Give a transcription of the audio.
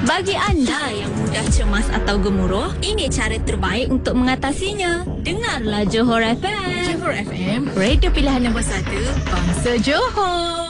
Bagi anda yang mudah cemas atau gemuruh, ini cara terbaik untuk mengatasinya. Dengarlah Johor FM. Johor FM, radio pilihan nombor 1, bangsa Johor.